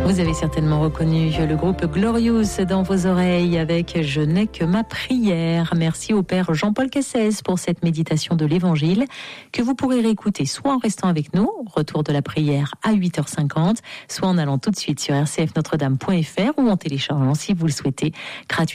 Vous avez certainement reconnu le groupe Glorious dans vos oreilles avec Je n'ai que ma prière. Merci au Père Jean-Paul Cassès pour cette méditation de l'Évangile que vous pourrez réécouter soit en restant avec nous, retour de la prière à 8h50, soit en allant tout de suite sur rcfnotredame.fr ou en téléchargeant si vous le souhaitez gratuitement.